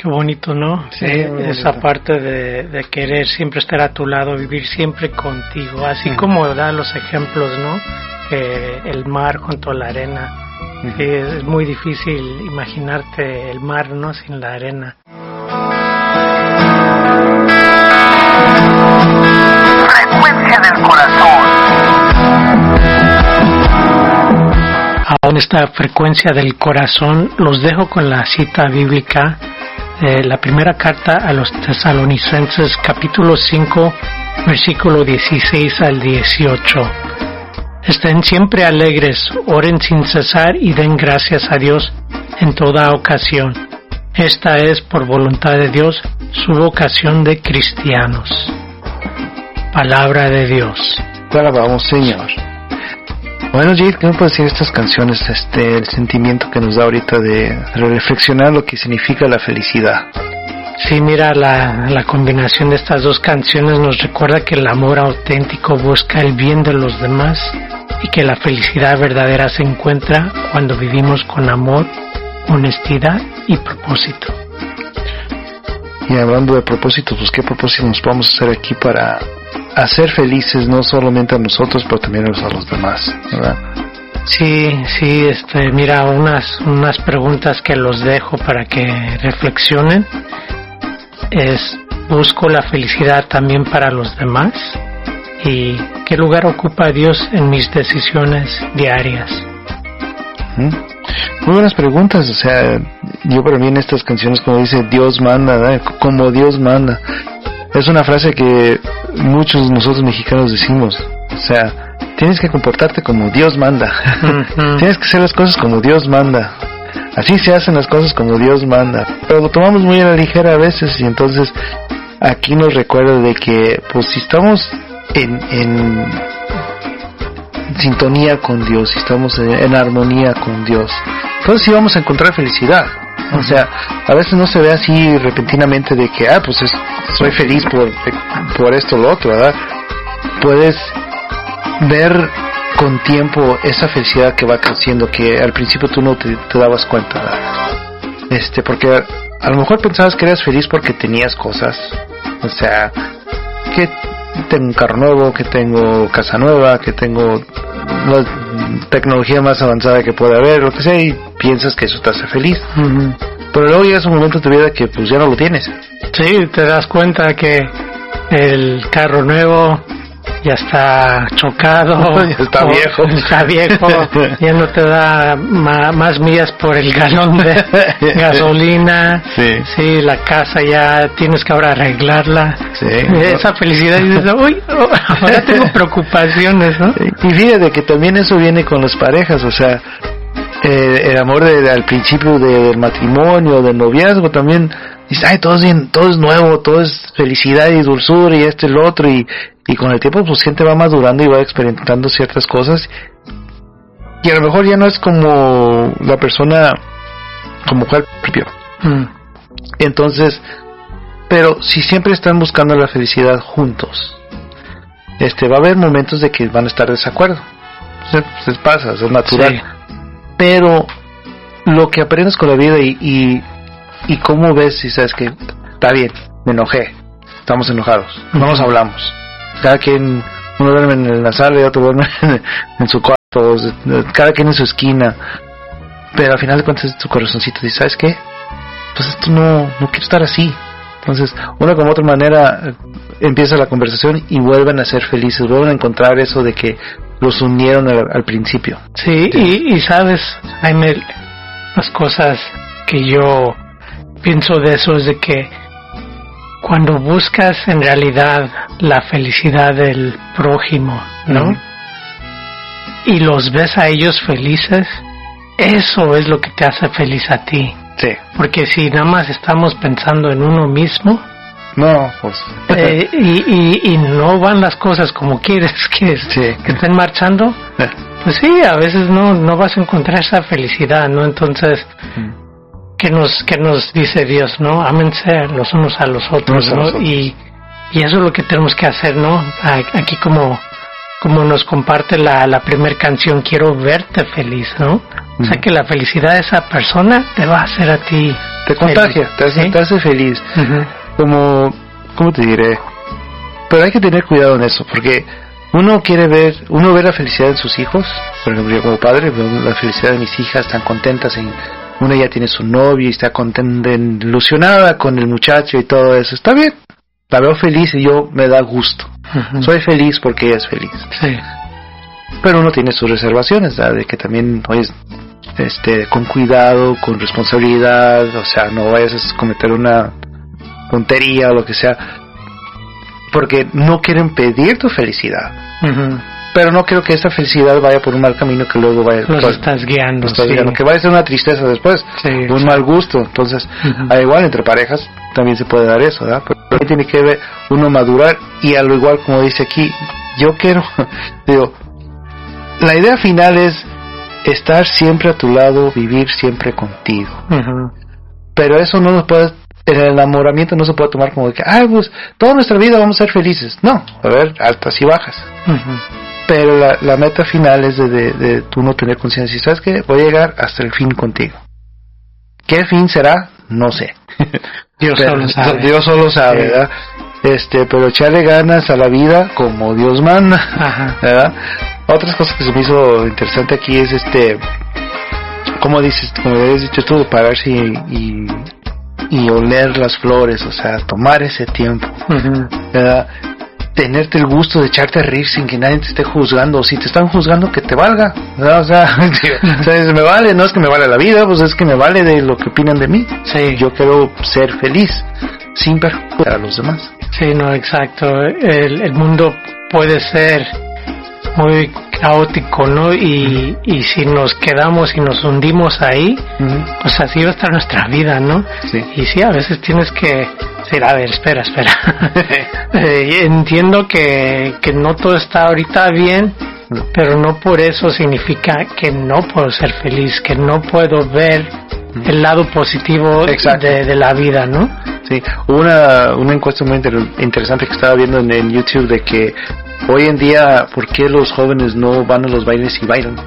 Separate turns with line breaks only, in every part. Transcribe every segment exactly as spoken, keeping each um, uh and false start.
qué bonito, ¿no?
Sí,
eh,
muy
esa
bonito.
parte de, de querer siempre estar a tu lado, vivir siempre contigo, así
Uh-huh.
como da los ejemplos, ¿no? Que el mar junto a la arena.
Uh-huh.
Sí, es, es muy difícil imaginarte el mar, ¿no? Sin la arena.
Frecuencia del corazón.
Aún esta frecuencia del corazón, los dejo con la cita bíblica, eh, la primera carta a los Tesalonicenses, capítulo cinco, versículo dieciséis al dieciocho. Estén siempre alegres, oren sin cesar y den gracias a Dios en toda ocasión. Esta es, por voluntad de Dios, su vocación de cristianos. Palabra de Dios.
Te alabamos, Señor. Bueno, Jade, ¿qué me puedes decir de estas canciones? Este, el sentimiento que nos da ahorita de reflexionar lo que significa la felicidad.
Sí, mira, la, la combinación de estas dos canciones nos recuerda que el amor auténtico busca el bien de los demás y que la felicidad verdadera se encuentra cuando vivimos con amor, honestidad y propósito.
Y hablando de propósitos, pues qué propósitos nos podemos hacer aquí para hacer felices no solamente a nosotros, pero también a los demás, ¿verdad?
Sí, sí, este, mira, unas, unas preguntas que los dejo para que reflexionen es, ¿busco la felicidad también para los demás? ¿Y qué lugar ocupa Dios en mis decisiones diarias?
¿Mm? Muy buenas preguntas. O sea, yo para mí en estas canciones, como dice Dios manda, ¿verdad? Como Dios manda, es una frase que muchos de nosotros mexicanos decimos. O sea, tienes que comportarte como Dios manda. Uh-huh. Tienes que hacer las cosas como Dios manda. Así se hacen las cosas como Dios manda. Pero lo tomamos muy a la ligera a veces, y entonces aquí nos recuerda de que pues si estamos en, en sintonía con Dios, si estamos en, en armonía con Dios, entonces sí vamos a encontrar felicidad. O sea, a veces no se ve así repentinamente de que, ah, pues es, soy feliz por, por esto o lo otro, ¿verdad? Puedes ver con tiempo esa felicidad que va creciendo, que al principio tú no te, te dabas cuenta, ¿verdad? Este, porque a lo mejor pensabas que eras feliz porque tenías cosas, o sea, que tengo un carro nuevo, que tengo casa nueva, que tengo la tecnología más avanzada que puede haber, lo que sea, y piensas que eso te hace feliz. Uh-huh. Pero luego llegas a un momento de tu vida que pues ya no lo tienes.
Sí, te das cuenta que el carro nuevo ya está chocado,
ya está viejo,
está viejo, ya no te da ma- más millas por el galón de gasolina.
Sí.
Sí, la casa ya tienes que ahora arreglarla.
Sí.
Esa felicidad, y dices, uy, oh, ahora tengo preocupaciones, ¿no?
Y fíjate que también eso viene con las parejas, o sea, eh, el amor de, al principio de, del matrimonio, del noviazgo, también dices, ay, todo es bien, todo es nuevo, todo es felicidad y dulzura y esto y lo otro, y Y con el tiempo pues gente va madurando y va experimentando ciertas cosas, y a lo mejor ya no es como la persona como fue al principio. Mm. Entonces, pero si siempre están buscando la felicidad juntos, este va a haber momentos de que van a estar de desacuerdo. Se, se pasa, es natural. Sí. Pero lo que aprendes con la vida y, y, y cómo ves si sabes que está bien, me enojé, estamos enojados, no nos hablamos. Cada quien, uno duerme en la sala y otro duerme en su cuarto, cada quien en su esquina, pero al final de cuentas tu corazoncito dice, ¿sabes qué? Pues esto no, no quiero estar así. Entonces, una como otra manera empieza la conversación y vuelven a ser felices, vuelven a encontrar eso de que los unieron al, al principio.
Sí, y, y sabes, Jaime, las cosas que yo pienso de eso es de que cuando buscas en realidad la felicidad del prójimo, ¿no? Uh-huh. Y los ves a ellos felices, eso es lo que te hace feliz a ti.
Sí.
Porque si nada más estamos pensando en uno mismo,
no, pues
eh, y, y, y no van las cosas como quieres que, sí. que estén marchando, eh. pues sí, a veces no no vas a encontrar esa felicidad, ¿no? Entonces, uh-huh. que nos que nos dice Dios, ¿no? Ámense los unos a los otros, ¿no? Nosotros. Y y eso es lo que tenemos que hacer, ¿no? Aquí como como nos comparte la la primer canción, quiero verte feliz, ¿no? Uh-huh. O sea que la felicidad de esa persona te va a hacer a ti
te contagia, te hace, ¿sí? te hace feliz. Uh-huh. Como, ¿cómo te diré? Pero hay que tener cuidado en eso, porque uno quiere ver, uno ve la felicidad de sus hijos. Por ejemplo, yo como padre veo la felicidad de mis hijas, están contentas, en, una ya tiene su novio y está contenta, ilusionada con el muchacho y todo eso. Está bien, la veo feliz y yo me da gusto. Uh-huh. Soy feliz porque ella es feliz.
Sí.
Pero uno tiene sus reservaciones, ¿verdad? De que también, oye, este, con cuidado, con responsabilidad, o sea, no vayas a cometer una tontería o lo que sea, porque no quieren pedir tu felicidad. Uh-huh. Pero no creo que esa felicidad vaya por un mal camino que luego vaya...
Los pues, estás guiando.
Los estás
sí.
guiando, que vaya a ser una tristeza después, sí, un mal gusto. Entonces, uh-huh. al igual entre parejas también se puede dar eso, ¿verdad? Pero tiene que ver uno madurar, y a lo igual como dice aquí, yo quiero, digo, la idea final es estar siempre a tu lado, vivir siempre contigo. Uh-huh. Pero eso no nos puede, en el enamoramiento no se puede tomar como de que, ay, pues, toda nuestra vida vamos a ser felices. No, a ver, altas y bajas. Uh-huh. Pero la, la meta final es de, de, de tú no tener conciencia. ¿Sabes qué? Voy a llegar hasta el fin contigo. ¿Qué fin será? No sé.
Dios
pero,
solo sabe.
Dios solo sabe, sí. ¿verdad? Este, pero echarle ganas a la vida como Dios manda. Ajá. ¿Verdad? Otras cosas que se me hizo interesante aquí es este, como dices, como habías dicho tú, de pararse y, y, y oler las flores, o sea, tomar ese tiempo, uh-huh. ¿verdad? Tenerte el gusto de echarte a reír sin que nadie te esté juzgando, o si te están juzgando, que te valga, ¿verdad? O sea, o sea, me vale, no es que me vale la vida, pues es que me vale de lo que opinan de mí.
Sí.
Yo quiero ser feliz, sin perjudicar a los demás.
Sí, no, exacto. El, el mundo puede ser muy caótico, ¿no? Y, uh-huh. y si nos quedamos y nos hundimos ahí, uh-huh. pues así va a estar nuestra vida, ¿no?
Sí.
Y sí, a veces tienes que decir, a ver, espera, espera. eh, entiendo que, que no todo está ahorita bien, uh-huh. pero no por eso significa que no puedo ser feliz, que no puedo ver uh-huh. el lado positivo de, de la vida, ¿no?
Sí, hubo una, una encuesta muy inter- interesante que estaba viendo en, en YouTube de que hoy en día, ¿por qué los jóvenes no van a los bailes y bailan?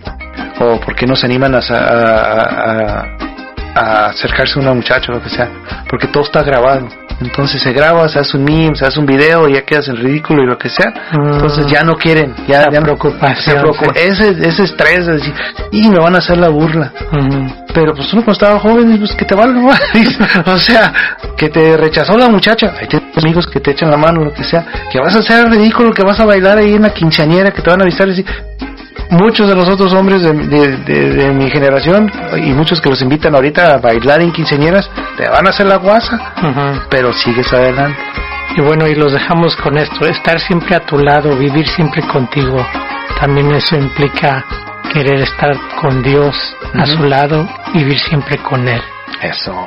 ¿O por qué no se animan a, a, a, a acercarse a una muchacha o lo que sea? Porque todo está grabado. Entonces se graba, se hace un meme, se hace un video y ya quedas en ridículo y lo que sea. Entonces ya no quieren, ya,
la
ya
preocupación,
se preocupa, sí. ese, ese estrés de decir, y me van a hacer la burla. Uh-huh. Pero pues uno cuando estaba joven, pues que te valga, o sea, que te rechazó la muchacha, hay amigos que te echan la mano, lo que sea, que vas a hacer el ridículo, que vas a bailar ahí en la quinceañera, que te van a avisar y decir, muchos de los otros hombres de, de, de, de mi generación y muchos que los invitan ahorita a bailar en quinceañeras te van a hacer la guasa, uh-huh. pero sigues adelante.
Y bueno, y los dejamos con esto, estar siempre a tu lado, vivir siempre contigo, también eso implica querer estar con Dios uh-huh. a su lado, vivir siempre con Él.
Eso.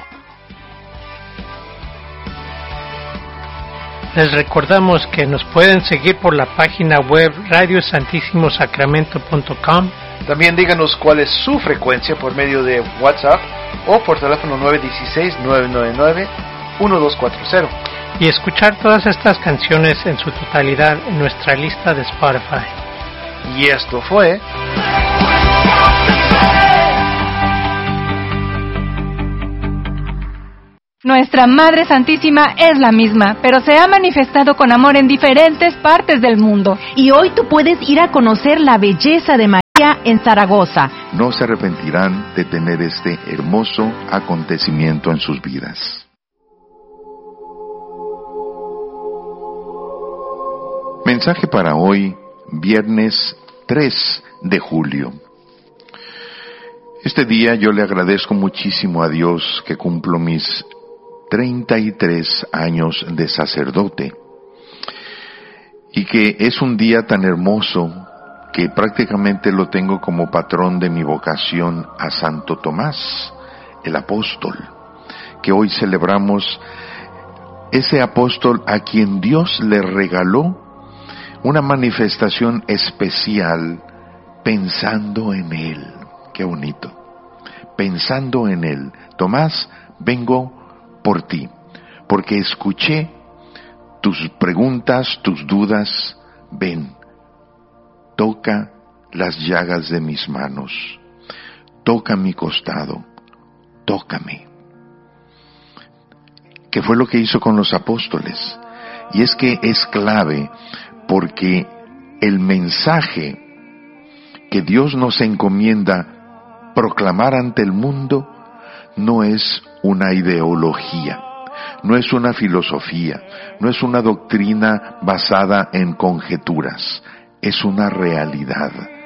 Les recordamos que nos pueden seguir por la página web radio santísimo sacramento punto com.
También díganos cuál es su frecuencia por medio de WhatsApp o por teléfono nueve uno seis, nueve nueve nueve, uno dos cuatro cero.
Y escuchar todas estas canciones en su totalidad en nuestra lista de Spotify.
Y esto fue...
Nuestra Madre Santísima es la misma, pero se ha manifestado con amor en diferentes partes del mundo.
Y hoy tú puedes ir a conocer la belleza de María en Zaragoza.
No se arrepentirán de tener este hermoso acontecimiento en sus vidas. Mensaje para hoy, viernes tres de julio. Este día yo le agradezco muchísimo a Dios que cumplo mis treinta y tres años de sacerdote y que es un día tan hermoso que prácticamente lo tengo como patrón de mi vocación a Santo Tomás, el apóstol, que hoy celebramos ese apóstol a quien Dios le regaló una manifestación especial pensando en él. Qué bonito. Pensando en él. Tomás, vengo por ti, porque escuché tus preguntas, tus dudas. Ven, toca las llagas de mis manos, toca mi costado, tócame. que fue lo que hizo con los apóstoles. Y es que es clave porque el mensaje que Dios nos encomienda proclamar ante el mundo no es una ideología, no es una filosofía, no es una doctrina basada en conjeturas, es una realidad.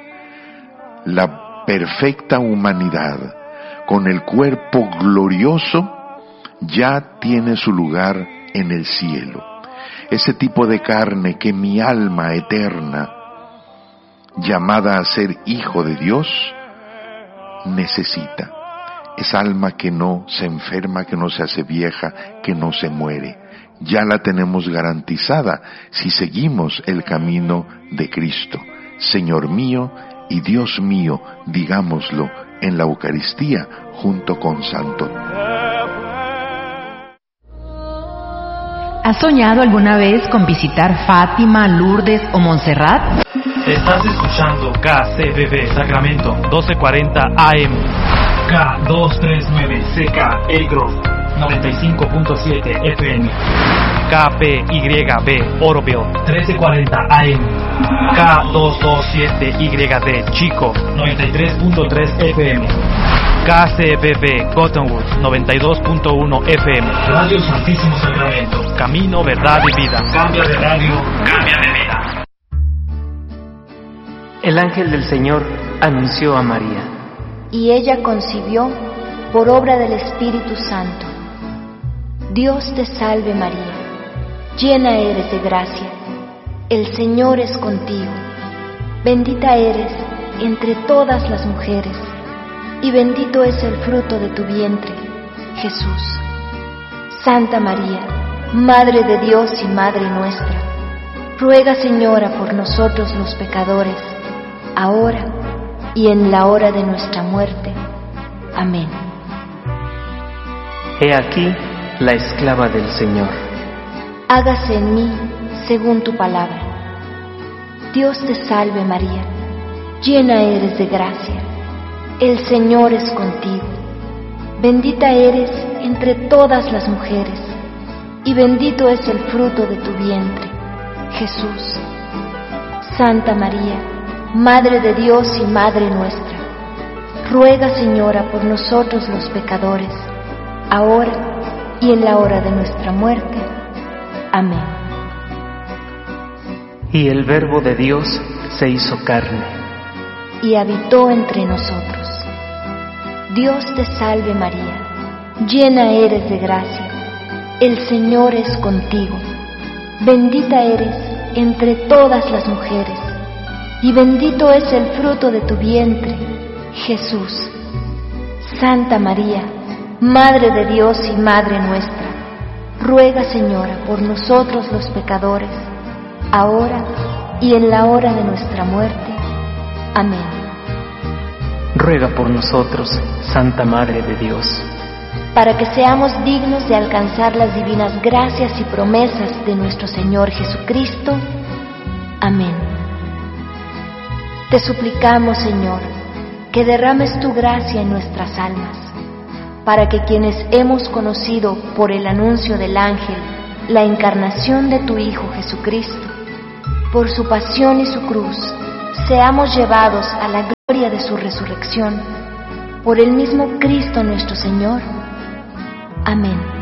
La perfecta humanidad, con el cuerpo glorioso, ya tiene su lugar en el cielo. Ese tipo de carne que mi alma eterna, llamada a ser hijo de Dios, necesita. Esa alma que no se enferma, que no se hace vieja, que no se muere. Ya la tenemos garantizada si seguimos el camino de Cristo. Señor mío y Dios mío, digámoslo en la Eucaristía junto con Santo.
¿Has soñado alguna vez con visitar Fátima, Lourdes o Montserrat?
Estás escuchando K C B B Sacramento doce cuarenta A M, K doscientos treinta y nueve C K El Grove noventa y cinco punto siete F M, K P Y B Oroville trece cuarenta A M, K doscientos veintisiete Y D Chico noventa y tres punto tres F M, K C B B Cottonwood noventa y dos punto uno F M, Radio Santísimo Sacramento, Camino, Verdad y Vida. Cambia de radio, cambia de vida.
El ángel del Señor anunció a María,
y ella concibió por obra del Espíritu Santo. Dios te salve María, llena eres de gracia, el Señor es contigo, bendita eres entre todas las mujeres, y bendito es el fruto de tu vientre, Jesús. Santa María, Madre de Dios y Madre nuestra, ruega, Señora, por nosotros los pecadores, ahora y en la hora de nuestra muerte. Amén.
He aquí la esclava del Señor.
Hágase en mí según tu palabra. Dios te salve María, llena eres de gracia, el Señor es contigo, bendita eres entre todas las mujeres, y bendito es el fruto de tu vientre, Jesús. Santa María, Madre de Dios y Madre nuestra, ruega, Señora, por nosotros los pecadores, ahora y en la hora de nuestra muerte. Amén.
Y el Verbo de Dios se hizo carne
y habitó entre nosotros. Dios te salve María, llena eres de gracia, el Señor es contigo, bendita eres entre todas las mujeres, y bendito es el fruto de tu vientre, Jesús. Santa María, Madre de Dios y Madre nuestra, ruega, Señora, por nosotros los pecadores, ahora y en la hora de nuestra muerte. Amén.
Ruega por nosotros, Santa Madre de Dios,
para que seamos dignos de alcanzar las divinas gracias y promesas de nuestro Señor Jesucristo. Amén. Te suplicamos, Señor, que derrames tu gracia en nuestras almas, para que quienes hemos conocido por el anuncio del ángel la encarnación de tu Hijo Jesucristo, por su pasión y su cruz, seamos llevados a la gloria de su resurrección, por el mismo Cristo nuestro Señor. Amén.